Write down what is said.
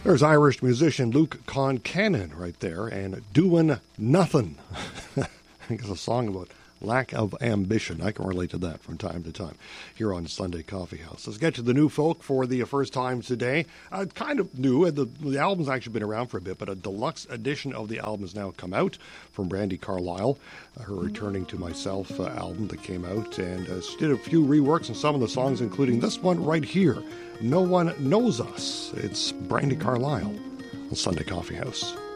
There's Irish musician Luke Concannon right there, and Doin' Nothin'. I think it's a song about lack of ambition. I can relate to that from time to time here on Sunday Coffee House. Let's get to the new folk for the first time today. Kind of new. The album's actually been around for a bit, but a deluxe edition of the album has now come out from Brandi Carlile, her Returning to Myself album that came out. And she did a few reworks on some of the songs, including this one right here, No One Knows Us. It's Brandi Carlile on Sunday Coffee House.